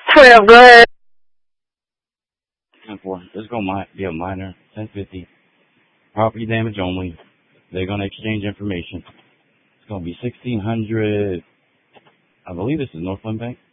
12, go ahead. 10-4. This is going to be a minor. 1050. Property damage only. They're going to exchange information. It's going to be 1600. I believe this is Northland Bank.